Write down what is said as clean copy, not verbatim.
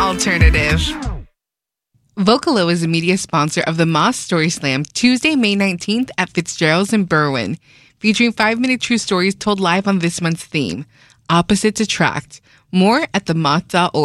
alternative. Vocalo is a media sponsor of the Moss Story Slam Tuesday, May 19th at Fitzgerald's in Berwyn, featuring 5-minute true stories told live on this month's theme, Opposites Attract. More at themoth.org.